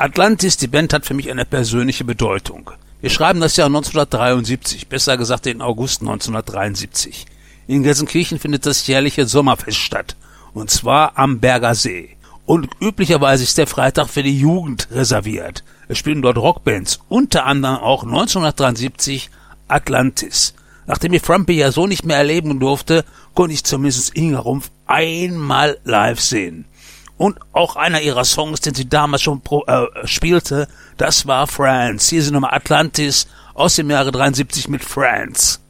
Atlantis, die Band hat für mich eine persönliche Bedeutung. Wir schreiben das Jahr 1973, besser gesagt den August 1973. In Gelsenkirchen findet das jährliche Sommerfest statt, und zwar am Berger See. Und üblicherweise ist der Freitag für die Jugend reserviert. Es spielen dort Rockbands, unter anderem auch 1973 Atlantis. Nachdem ich Frumpy ja so nicht mehr erleben durfte, konnte ich zumindest Inga Rumpf einmal live sehen. Und auch einer ihrer Songs, den sie damals schon spielte, das war France. Hier sind nochmal Atlantis aus dem Jahre 73 mit France.